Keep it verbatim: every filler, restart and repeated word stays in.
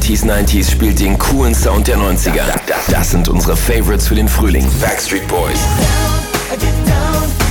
achtziger neunziger spielt den coolen Sound der neunziger. Das sind unsere Favorites für den Frühling. Backstreet Boys. Get down, get down.